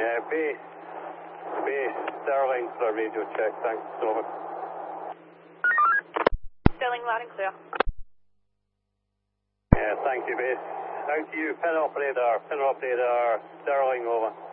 Yeah, base, Sterling for radio check, thanks, over. Sterling, loud and clear. Yeah, thank you, base. Out to you, pin up radar, Sterling, over.